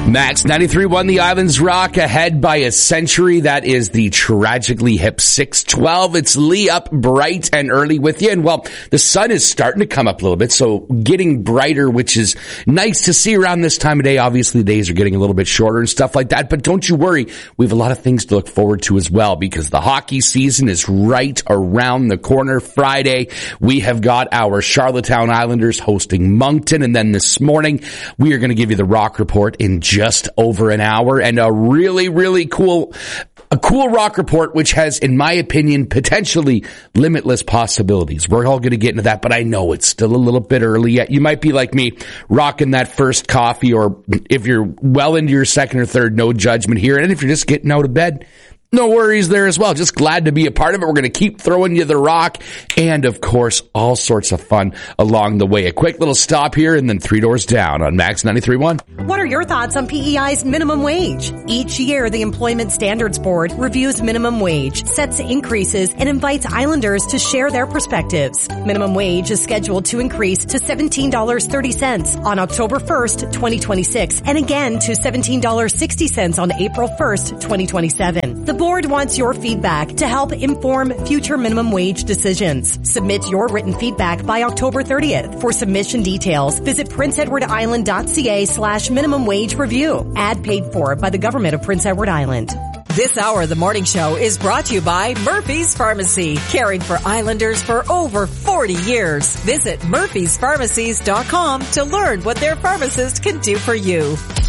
Max 93.1, the Islands Rock ahead by a century. That is the tragically hip 6:12. It's Lee up bright and early with you. And well, the sun is starting to come up a little bit, so getting brighter, which is nice to see around this time of day. Obviously, days are getting a little bit shorter and stuff like that. But don't you worry, we have a lot of things to look forward to as well, because the hockey season is right around the corner. Friday, we have got our Charlottetown Islanders hosting Moncton. And then this morning, we are going to give you the Rock Report in just over an hour, and a really cool Rock Report, which has, in my opinion, potentially limitless possibilities. We're all going to get into that, but I know it's still a little bit early yet. You might be like me, rocking that first coffee, or if you're well into your second or third, no judgment here. And if you're just getting out of bed, no worries there as well. Just glad to be a part of it. We're going to keep throwing you the rock, and of course, all sorts of fun along the way. A quick little stop here, and then 3 doors down on Max 93.1. What are your thoughts on PEI's minimum wage? Each year, the Employment Standards Board reviews minimum wage, sets increases, and invites Islanders to share their perspectives. Minimum wage is scheduled to increase to $17.30 on October 1st, 2026, and again to $17.60 on April 1st, 2027. The board wants your feedback to help inform future minimum wage decisions. Submit your written feedback by October 30th. For submission details, visit princeedwardisland.ca/minimum wage review. Ad paid for by the government of Prince Edward Island. This hour of the morning show is brought to you by Murphy's Pharmacy, caring for Islanders for over 40 years. Visit murphyspharmacies.com to learn what their pharmacist can do for you.